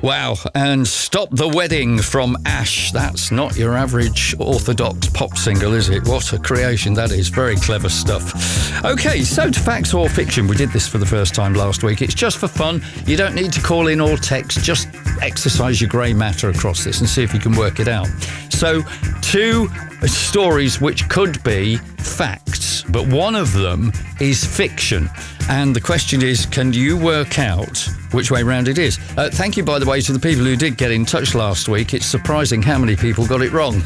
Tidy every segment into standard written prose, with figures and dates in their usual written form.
Wow, and Stop the Wedding from Ash. That's not your average orthodox pop single, is it? What a creation that is. Very clever stuff. Okay, so to facts or fiction. We did this for the first time last week. It's just for fun. You don't need to call in or text. Just exercise your grey matter across this and see if you can work it out. So, two stories which could be facts, but one of them is fiction. And the question is, can you work out which way round it is? Thank you, by the way, to the people who did get in touch last week. It's surprising how many people got it wrong.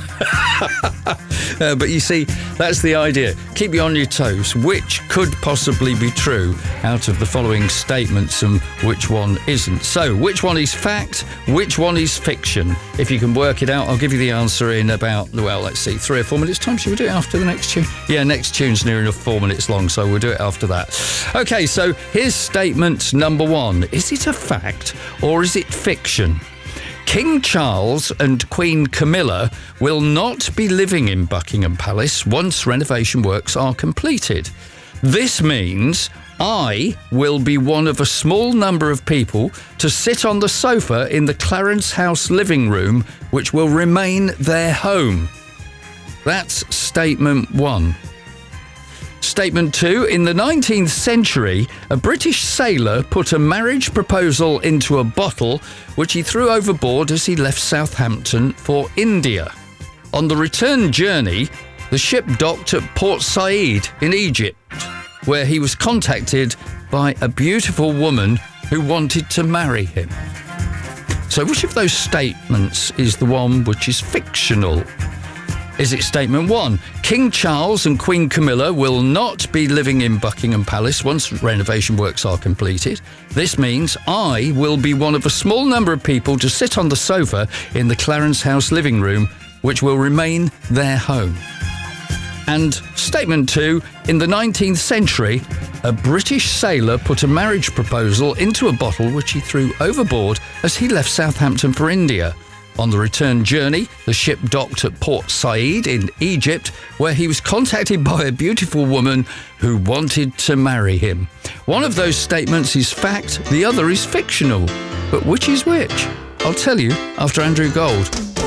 But you see, that's the idea. Keep you on your toes. Which could possibly be true out of the following statements and which one isn't? So, which one is fact? Which one is fiction? If you can work it out, I'll give you the answer in about, well, let's see, 3 or 4 minutes' time. Should we do it after the next tune? Yeah, next tune's near enough 4 minutes long, so we'll do it after that. Okay, so here's statement number 1. Is it a fact or is it fiction? King Charles and Queen Camilla will not be living in Buckingham Palace once renovation works are completed. This means I will be one of a small number of people to sit on the sofa in the Clarence House living room, which will remain their home. That's statement 1. Statement 2. In the 19th century, a British sailor put a marriage proposal into a bottle, which he threw overboard as he left Southampton for India. On the return journey, the ship docked at Port Said in Egypt, where he was contacted by a beautiful woman who wanted to marry him. So which of those statements is the one which is fictional? Is it statement 1? King Charles and Queen Camilla will not be living in Buckingham Palace once renovation works are completed. This means I will be one of a small number of people to sit on the sofa in the Clarence House living room, which will remain their home. And statement 2, in the 19th century, a British sailor put a marriage proposal into a bottle which he threw overboard as he left Southampton for India. On the return journey, the ship docked at Port Said in Egypt, where he was contacted by a beautiful woman who wanted to marry him. One of those statements is fact, the other is fictional. But which is which? I'll tell you after Andrew Gold.